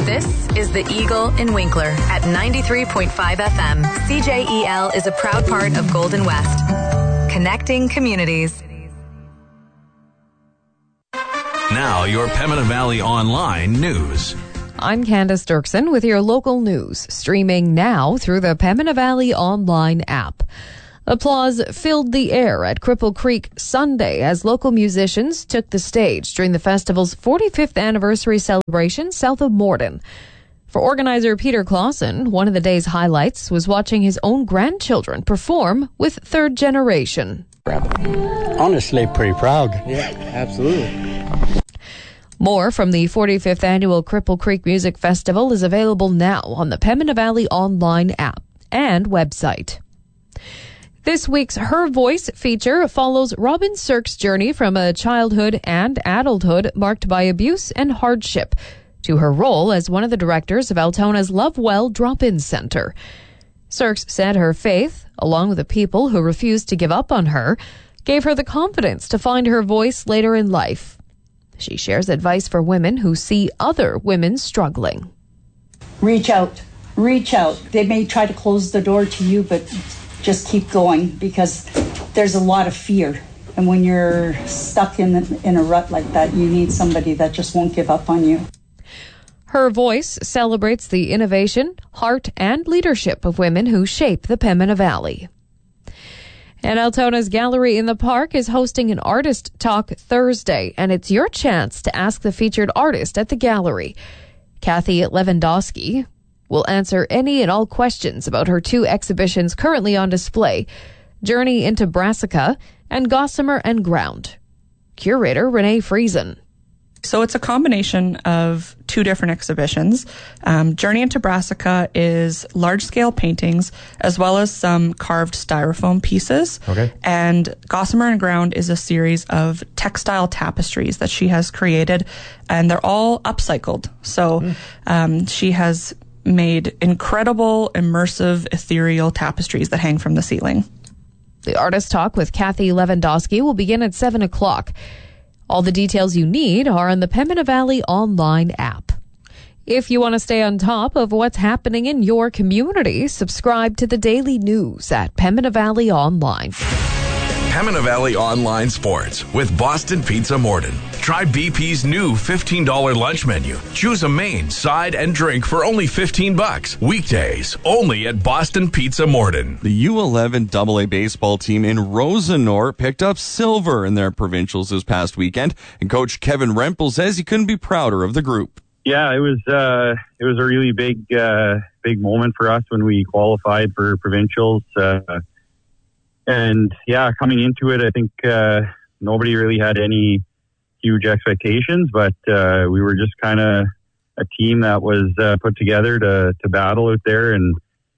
This is the Eagle in Winkler at 93.5 FM. CJEL is a proud part of Golden West. Connecting communities. Now, your Pembina Valley Online news. I'm Candace Dirksen with your local news, streaming now through the Pembina Valley Online app. Applause filled the air at Cripple Creek Sunday as local musicians took the stage during the festival's 45th anniversary celebration south of Morden. For organizer Peter Clausen, one of the day's highlights was watching his own grandchildren perform with Third Generation. Honestly, pretty proud. Yeah, absolutely. More from the 45th annual Cripple Creek Music Festival is available now on the Pembina Valley Online app and website. This week's Her Voice feature follows Robin Sirk's journey from a childhood and adulthood marked by abuse and hardship to her role as one of the directors of Altona's Lovewell Drop-In Centre. Sirks said her faith, along with the people who refused to give up on her, gave her the confidence to find her voice later in life. She shares advice for women who see other women struggling. Reach out. Reach out. They may try to close the door to you, but just keep going, because there's a lot of fear. And when you're stuck in a rut like that, you need somebody that just won't give up on you. Her Voice celebrates the innovation, heart, and leadership of women who shape the Pembina Valley. And Altona's Gallery in the Park is hosting an Artist Talk Thursday, and it's your chance to ask the featured artist at the gallery. Kathy Lewandowski will answer any and all questions about her two exhibitions currently on display, Journey into Brassica and Gossamer and Ground. Curator Renee Friesen. So it's a combination of two different exhibitions. Journey into Brassica is large-scale paintings as well as some carved styrofoam pieces. Okay. And Gossamer and Ground is a series of textile tapestries that she has created, and they're all upcycled. So she has made incredible, immersive, ethereal tapestries that hang from the ceiling. The Artist Talk with Kathy Lewandowski will begin at 7 o'clock. All the details you need are on the Pembina Valley Online app. If you want to stay on top of what's happening in your community, subscribe to the daily news at Pembina Valley Online. Pembina Valley Online Sports with Boston Pizza Morden. Try BP's new $15 lunch menu. Choose a main, side, and drink for only $15. Weekdays, only at Boston Pizza Morden. The U11 AA baseball team in Rosenor picked up silver in their provincials this past weekend, and Coach Kevin Rempel says he couldn't be prouder of the group. Yeah, it was a really big moment for us when we qualified for provincials. And yeah, coming into it, I think nobody really had any huge expectations, but we were just kind of a team that was put together to battle out there and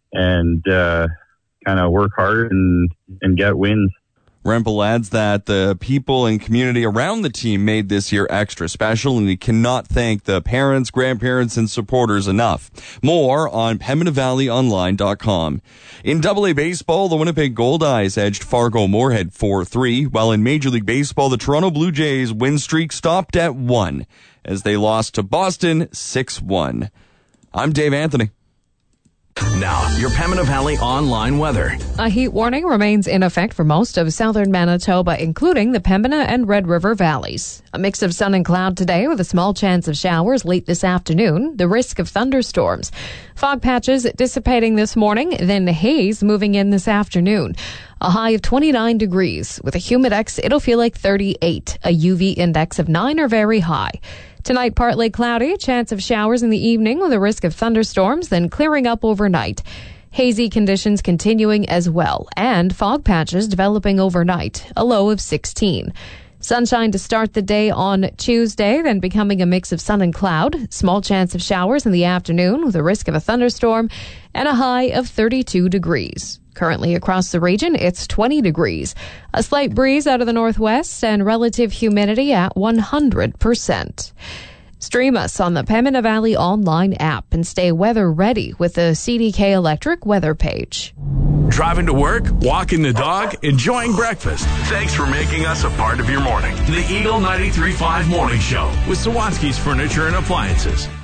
kind of work hard and get wins. Rempel adds that the people and community around the team made this year extra special, and he cannot thank the parents, grandparents, and supporters enough. More on PembinaValleyOnline.com. In AA baseball, the Winnipeg Goldeyes edged Fargo Moorhead 4-3, while in Major League Baseball, the Toronto Blue Jays win streak stopped at 1 as they lost to Boston 6-1. I'm Dave Anthony. Now, your Pembina Valley Online weather. A heat warning remains in effect for most of southern Manitoba, including the Pembina and Red River valleys. A mix of sun and cloud today with a small chance of showers late this afternoon, the risk of thunderstorms. Fog patches dissipating this morning, then haze moving in this afternoon. A high of 29 degrees. With a humidex, it'll feel like 38. A UV index of 9 or very high. Tonight, partly cloudy, chance of showers in the evening with a risk of thunderstorms, then clearing up overnight. Hazy conditions continuing as well, and fog patches developing overnight, a low of 16. Sunshine to start the day on Tuesday, then becoming a mix of sun and cloud. Small chance of showers in the afternoon with a risk of a thunderstorm, and a high of 32 degrees. Currently across the region, it's 20 degrees. A slight breeze out of the northwest and relative humidity at 100%. Stream us on the Pembina Valley Online app and stay weather ready with the CDK Electric weather page. Driving to work, walking the dog, enjoying breakfast. Thanks for making us a part of your morning. The Eagle 93.5 Morning Show with Sawatsky's Furniture and Appliances.